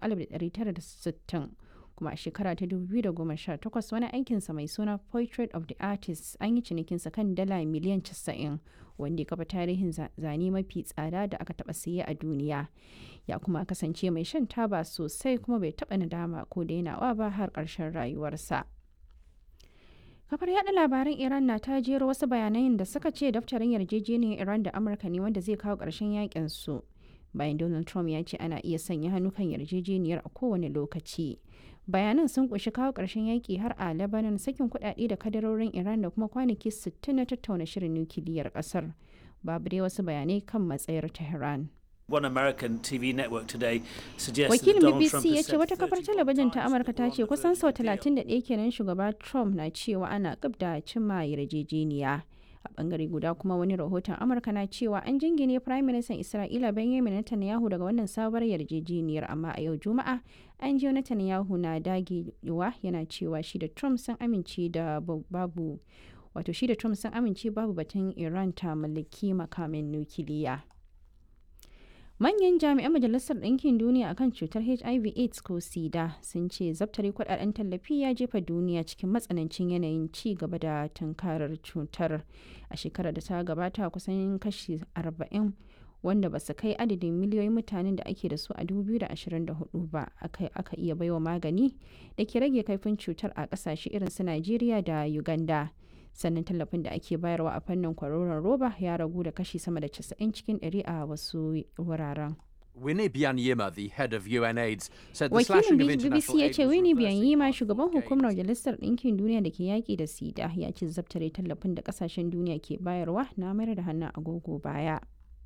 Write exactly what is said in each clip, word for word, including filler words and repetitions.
alif ɗari tara da sittin. Kuma a shekara ta dubu biyu da goma sha takwas wani aikinsa mai suna Portrait of the Artist an yi cinikinsa kan dala miliyan casa'in, wanda ya kafa tarihin zane mafi tsada da aka taɓa siye a duniya. Ya kuma kasance mai shan taba sosai kuma bai taɓa nadama ko dainawa ba har ƙarshen rayuwarsa. Kafar yada labaran Iran na ta jero wasu bayanan da suka ce daftarin yarjejeniyar Iran da Amurka ne wanda zai kawo ƙarshen yakin su. Bayan Donald Trump ya ce ana iya sanya hannu kan yarjejeniyar a kowane lokaci. Bayanan sun kunshi kawo ƙarshen yaƙi har a Lebanon, sakin kuɗaɗe da kadarorin Iran da kuma kwanaki sittin na tattauna shirin nukiliyar ƙasar. Babu dai wasu bayanai kan matsayar Tehran. One American T V network today suggests Wakilin that Donald B B Trump C ya has ce said wata kafar talabijin ta Amurka ta ce kusan sau talatin da ɗaya kenan shugaba Trump na cewa ana gab da cimma yarjejeniya. A bangare guda kuma wani rahoton Amurka na cewa an jingine Prime Minister Isra'ila Benjamin Netanyahu daga wannan sabuwar yarjejeniyar, amma a yau Juma'a an ji Netanyahu na dagewa yana cewa shi da Trump sun amince da babu wato shi da Trump sun amince babu batun Iran ta mallaki makamin nukiliya. Manyan jami'an Majalisar Ɗinkin Duniya akan cutar H I V AIDS ko SIDA sun ce zabtare kudaden tallafi ya jefa duniya cikin matsanancin yanayin ci gaba da tunkarar cutar. A shekarar da ta gabata kusan kashi arba'in wanda ba su kai adadin miliyoyin mutanen da ake da su a dubu biyu da ashirin da hudu ba aka aka iya baiwa magani da ke rage kaifin cutar a ƙasashe irin su Najeriya da Uganda. Sannan tallafin da ake bayarwa a fannin kwaroron roba ya ragu da kashi sama da casa'in cikin ɗari a wasu wuraren. Winnie Byanyima, the head of U N AIDS, said the slashing of Wakilin B B C international ya aid ce was Winnie reversing Byanyima, much of shugaban what hukumar gains. Majalisar Ɗinkin Duniya da ke yaƙi da SIDA, ya ce zabtare tallafin da ƙasashen duniya ke bayarwa na mayar da hannun agogo baya.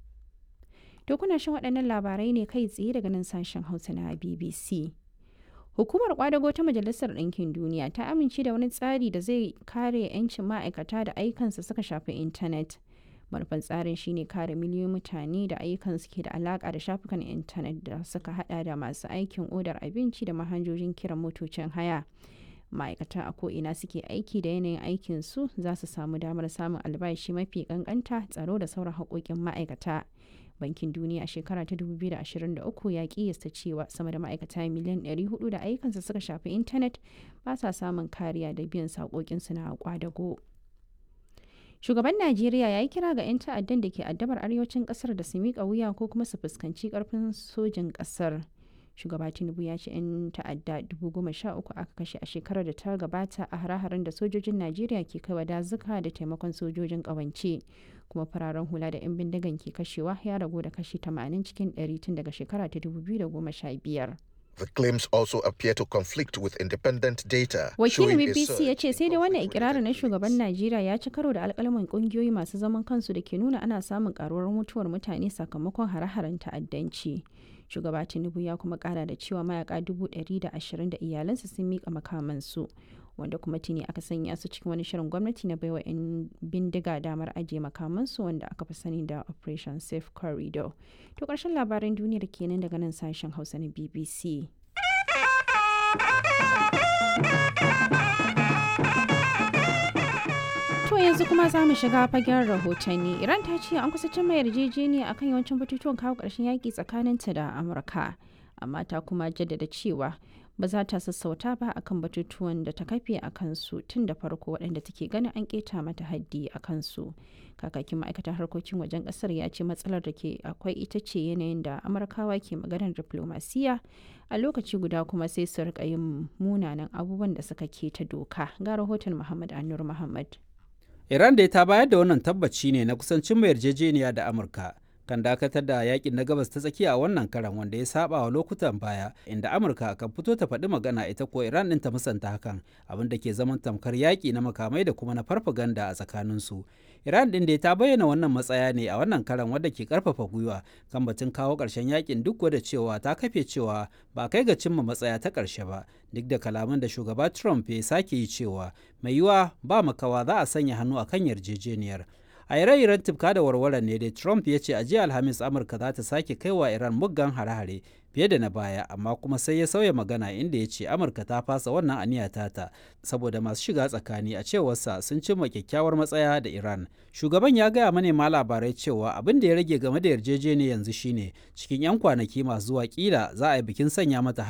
To kuna shan waɗannan labarai ne kai tsaye daga nan sashen Hausa na B B C. Hukumar kwadago ta Majalisar Ɗinkin Duniya ta amince da wani tsari da zai kare 'yancin ma'aikata da ayyukansu suka shafi intanet. Manufan tsarin shine kare miliyoyin mutane da ayyukansu ke da alaƙa da shafukan intanet da suka hada da masu aikin odar abinci da manhajojin kiran motocin haya. Ma'aikata a ko'ina suke aiki da yanayin aikinsu za su samu damar samun albashi mafi ƙanƙanta, tsaro da sauran haƙoƙin ma'aikata. Bankin Duniya a shekara ta dubu biyu da ashirin da uku ya kiyasta cewa sama da ma'aikata miliyan ɗari hudu da ayyukansu suka shafi intanet ba sa samun kariya da biyan saƙoƙinsu na kwadago. Shugaban Najeriya ya yi kira ga 'yan ta'addan da ke addabar arewacin ƙasar da su miƙa wuya ko kuma su fuskanci ƙarfin sojin ƙasar. Shugaba Tinubu ya ce 'yan ta'adda dubu goma sha uku aka kashe a shekarar da ta gabata a hare-haren da sojojin Najeriya ke kaiwa dazuka da taimakon sojojin ƙawance. Kuma fararen hula da 'yan bindigan ke kashewa ya ragu da kashi tamanin cikin ɗari tun daga shekara ta dubu biyu da goma sha biyar. The claims also appear to conflict with independent data. Wakilin B B C ya ce sai dai wannan ikirarin na shugaban Najeriya ya ci karo da alƙalaman ƙungiyoyi masu zaman kansu da ke nuna ana samun ƙaruwar mutuwar mutane sakamakon hare-haren ta'addanci. Shugaba Tinubu ya kuma ƙara da cewa mayaka dubu ɗari da ashirin da iyalansa sun miƙa makamansu, wanda kuma tuni aka sanya su cikin wani shirin gwamnati na baiwa 'yan bindiga damar ajiye makamansu wanda aka fi sani da Operation Safe Corridor. To ƙarshen labaran duniyar kenan daga nan sashen Hausa na B B C. To yanzu kuma za mu shiga fagen rahotanni. Iran ta ce an kusa cimma yarjejeniya akan yawancin batutuwan kawo ƙarshen yaƙi tsakaninta da Amurka, amma ta kuma jaddada cewa ba za ta sassauta ba akan batutuwan da ta kafe a kansu tun da farko waɗanda take ganin an keta mata haddi a kansu. Kakakin ma'aikatar harkokin wajen ƙasar ya ce matsalar da ke akwai ita ce yanayin da Amurkawa ke maganar diplomasiya a lokaci guda kuma sai su rika yin munanan abubuwan da suka keta doka. Ga rahoton Muhammad Anur Muhammad. Iran da ta bayar da wannan tabbaci ne na kusancin mai yarjejeniya da Amurka kan dakatar da yakin na gabas ta tsakiya a wannan karan, wanda ya saba wa lokutan baya inda Amurka kan fito ta faɗi magana ita ko Iran ɗin ta musanta hakan, abin da ke zaman tamkar yaƙi na makamai da kuma na farfaganda a tsakaninsu. Iran ɗin da ta bayyana wannan matsaya ne a wannan karan, wadda ke karfafa gwiwa kan batun kawo ƙarshen yakin duk da cewa ta kafe cewa ba kai ga cimma matsaya ta ƙarshe ba, duk da kalaman da shugaba Trump ya sake yi cewa mai yiwa ba makawa za a sanya hannu a kan yarjejeniyar. A ire-iren tufka da warware ne dai Trump ya ce a jiya Alhamis Amurka za ta sake kaiwa Iran muggan hare-hare fiye da na baya, amma kuma sai ya sauya magana inda ya ce Amurka ta fasa wannan aniya tata saboda masu shiga tsakani a cewarsa sun cimma kyakkyawar matsaya da Iran. Shugaban ya gaya manema labarai cewa abin da ya rage game da yarjejeniyar yanzu shine cikin 'yan kwanaki masu zuwa kila za a yi bikin sanya mata